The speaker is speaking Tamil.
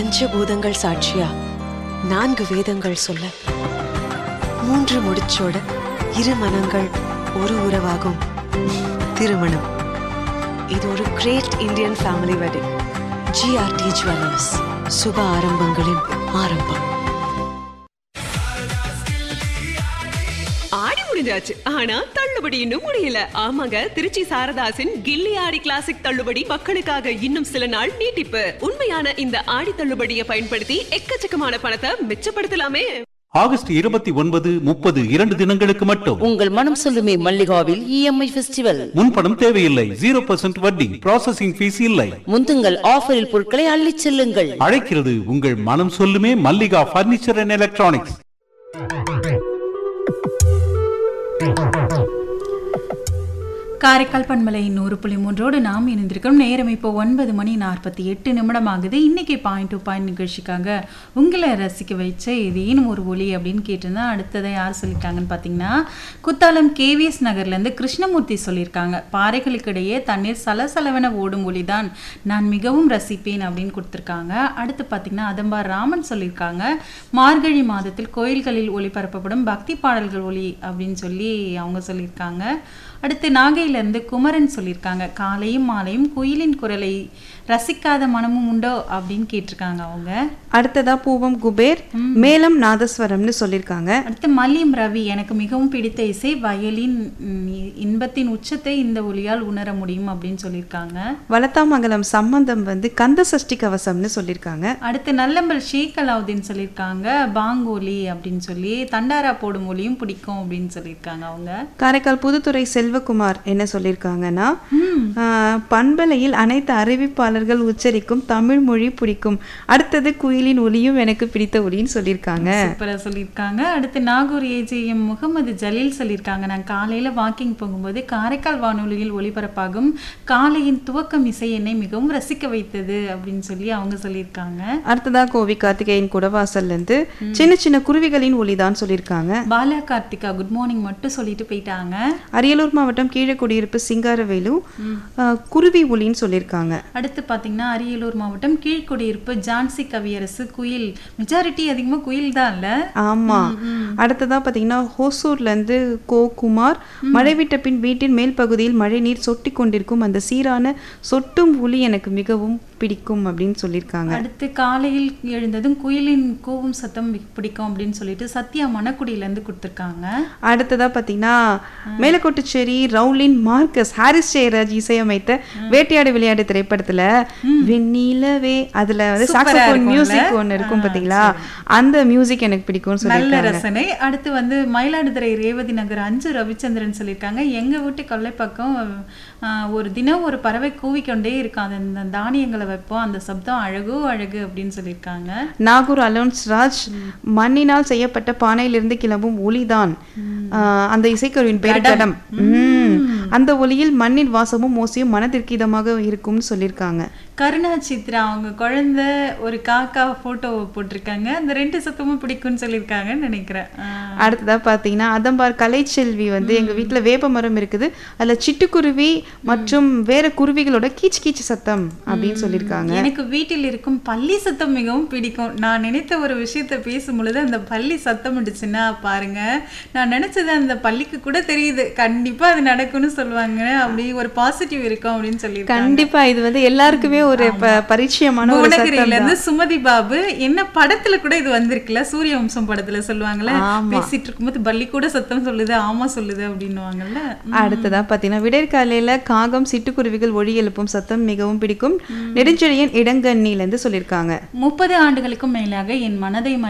பஞ்சபூதங்கள் சாட்சியா 4 வேதங்கள் சொல்ல 3 முடிச்சோட 2 மனங்கள் ஒரு உறவாகும் திருமணம். இது ஒரு great Indian family wedding. GRT Jewellers, சுப ஆரம்பங்களின் ஆரம்பம். ஆடி முடிஞ்சாச்சு, ஆனா தள்ளுபடி இன்னும் முடியல. ஆமாங்க, திருச்சி சாரதாசின் கில்லி ஆடி கிளாசிக் தள்ளுபடி மக்களுக்காக இன்னும் சில நாள் நீட்டிப்பு. உண்மையான இந்த ஆடி தள்ளுபடியை பயன்படுத்தி எக்கச்சக்கமான பணத்தை மிச்சப்படுத்தலாமே. ஆகஸ்ட் 29, 30 2 தினங்களுக்கு மட்டும் உங்கள் மனம் சொல்லுமே மல்லிகாவில் EMI ஃபெஸ்டிவல். முன்பணம் தேவையில்லை. 0% வட்டி. ப்ராசஸிங் ஃபீஸ் இல்லை. முந்துங்கள் ஆஃபரில் பொருட்களை அள்ளிச் செல்லுங்கள். அழைக்கிறது உங்கள் மனம் சொல்லுமே Mallika furniture and electronics. Karaikal பண்பலை 100.3 நாம் இணைந்திருக்கிறோம். நேரம் இப்போ 9:48 ஆகுது. இன்னைக்கு பாயிண்ட் டு பாயிண்ட் நிகழ்ச்சிக்காக உங்களை ரசிக்க வச்ச ஏதேனும் ஒரு ஒலி அப்படின்னு கேட்டிருந்தா அடுத்ததை யார் சொல்லியிருக்காங்கன்னு பார்த்தீங்கன்னா, குத்தாலம் KVS நகர்லேருந்து கிருஷ்ணமூர்த்தி சொல்லியிருக்காங்க. பாறைகளுக்கிடையே தண்ணீர் சலசலவென ஓடும் ஒலி தான் நான் மிகவும் ரசிப்பேன் அப்படின்னு கொடுத்துருக்காங்க. அடுத்து பார்த்தீங்கன்னா அதம்பார் ராமன் சொல்லியிருக்காங்க, மார்கழி மாதத்தில் கோயில்களில் ஒளிபரப்பப்படும் பக்தி பாடல்கள் ஒலி அப்படின்னு சொல்லி அவங்க சொல்லியிருக்காங்க. அடுத்து நாகையிலேருந்து குமரன் சொல்லியிருக்காங்க, காலையும் மாலையும் குயிலின் குரலை ரசிக்காத மனமும் உண்டோ அப்படின்னு கேட்டிருக்காங்க அவங்க. அடுத்ததா பூவம் குபேர் மேலம் நாதஸ்வரம்னு சொல்லியிருக்காங்க. அடுத்து மல்லியம் ரவி, எனக்கு மிகவும் பிடித்த இசை வயலின் இன்பத்தின் உச்சத்தை இந்த ஒலியால் உணர முடியும் அப்படின்னு சொல்லியிருக்காங்க. வளத்தாமங்கலம் சம்பந்தம் கந்த சஷ்டி கவசம்னு சொல்லியிருக்காங்க. அடுத்து நல்லம்பல் ஷேக் அலாவுதீன் சொல்லியிருக்காங்க, பாங்கோலி அப்படின்னு சொல்லி தண்டாரா போடும் ஒலியும் பிடிக்கும் அப்படின்னு சொல்லியிருக்காங்க அவங்க. காரைக்கால் புதுத்துறை செல்வகுமார் என்ன சொல்லியிருக்காங்கன்னா, பண்பலையில் அனைத்து அறிவிப்பாளர்கள் உச்சரிக்கும் தமிழ் மொழி பிடிக்கும். அடுத்தது குயிலின் ஒலியும் எனக்கு பிடித்த ஒலின்னு சொல்லியிருக்காங்க. சூப்பரா சொல்லியிருக்காங்க. அடுத்து நாகூர் AJM முகமது ஜலீல் சொல்லியிருக்காங்க, நான் காலையில வாக்கிங் போகும்போது காரைக்கால் வானொலியில் ஒளிபரப்பாகும் காலையின் துவக்கம் இசை என்னை மிகவும் ரசிக்க வைத்தது அப்படின்னு சொல்லி அவங்க சொல்லியிருக்காங்க. அடுத்ததா கோவி கார்த்திகேயன் குடவாசல்ல இருந்து சின்ன சின்ன குருவிகளின் ஒலிதான் சொல்லியிருக்காங்க. பாலா கார்த்திகா குட் மார்னிங் மட்டும் சொல்லிட்டு போயிட்டாங்க. அரியலூர் மாவட்டம் கீழக்குடியிருப்பு சிங்காரவேலு குருவி ஒலின்னு சொல்லியிருக்காங்க. அடுத்து பார்த்தீங்கன்னா அரியலூர் மாவட்டம் கீழ்குடியிருப்பு ஜான்சி கவியரசு குயில். மெஜாரிட்டி அதிகமா குயில் தான் இல்ல. ஆமா. அடுத்ததா பாத்தீங்கன்னா ஹோசூர்ல இருந்து குமார், மழை விட்ட பின் வீட்டின் மேல் பகுதியில் மழை நீர் சொட்டி கொண்டிருக்கும் அந்த சீரான சொட்டும் ஒலி எனக்கு மிகவும் பிடிக்கும் அப்படின்னு சொல்லியிருக்காங்க. அடுத்து காலையில் எழுந்ததும் குயிலின் கூவும் சத்தம் பிடிக்கும் அப்படின்னு சொல்லிட்டு சத்யா மணக்குடியில இருந்து கொடுத்துருக்காங்க. அடுத்ததா பாத்தீங்கன்னா மேலக்கோட்டுச்சேரி ரவுலின் மார்க்கஸ் ஹாரிஸ் ஜெயராஜ் இசையமைத்த வேட்டையாடு விளையாடு திரைப்படத்துல வெண்ணிலவே அதுல சாக்ஸோபோன் மியூசிக் ஒன்னு இருக்கும் பாத்தீங்களா, அந்த மியூசிக் எனக்கு பிடிக்கும்னு சொல்லியிருக்காங்க. நல்ல ரசனை. அடுத்து மயிலாடுதுறை ரேவதி நகர் 5 ரவிச்சந்திரன் சொல்லியிருக்காங்க, எங்க வீட்டு கொல்லை பக்கம் ஒரு தினம் ஒரு பறவை கூவிக்கொண்டே இருக்கும், அந்த தானியங்களை வைப்போம், அந்த சப்தம் அழகு அழகு அப்படின்னு சொல்லியிருக்காங்க. நாகூர் அலோன்ஸ் ராஜ், மண்ணினால் செய்யப்பட்ட பானையிலிருந்து கிளம்பும் ஒலிதான் அந்த இசைக்கருவின் பேர் கடம். அந்த ஒலியில் மண்ணின் வாசமும் ஓசையும் மனதிற்கு இதமாக இருக்கும்னு சொல்லியிருக்காங்க. கருணா சித்ரா அவங்க குழந்தை ஒரு காக்கா போட்டோ போட்டிருக்காங்க, அந்த 2 சத்தமும் பிடிக்கும்னு சொல்லியிருக்காங்கன்னு நினைக்கிறேன். அடுத்ததா பாத்தீங்கன்னா அதம்பார் கலைச்செல்வி எங்க வீட்டுல வேப்ப மரம் இருக்குது, அதுல சிட்டுக்குருவி மற்றும் வேற குருவிகளோட கீச் கீச் சத்தம் அப்படின்னு சொல்லியிருக்காங்க. எனக்கு வீட்டில் இருக்கும் பள்ளி சத்தம் மிகவும் பிடிக்கும். நான் நினைத்த ஒரு விஷயத்த பேசும் பொழுது அந்த பள்ளி சத்தம் இருந்துச்சுன்னா பாருங்க, நான் நினைச்சது அந்த பள்ளிக்கு கூட தெரியுது, கண்டிப்பா அது நடக்கும்னு சொல்லுவாங்க. அப்படி ஒரு பாசிட்டிவ் இருக்கும் அப்படின்னு சொல்லி. கண்டிப்பா இது எல்லாருக்குமே ஒரு பரிச்சயமான ஒரு சத்தம் தான். சுமதி பாபு என்ன படத்துல கூட இது வந்திருக்குல்ல, சூரிய வம்சம் படத்துல சொல்லுவாங்கல்ல, பேசிட்டு இருக்கும்போது பள்ளி கூட சத்தம் சொல்லுது, ஆமா சொல்லுது அப்படின்னுவாங்கல்ல. அடுத்ததா பாத்தீங்கன்னா விடைக்காலையில காகம் சிட்டுக்குருவிகள் ஒளி எழுப்பும் சத்தம் மிகவும் பிடிக்கும். நெடுஞ்செழியன் இடங்கண்ணில இருந்து சொல்லியிருக்காங்க. 30 ஆண்டுகளுக்கும் மேலாக என் மனதை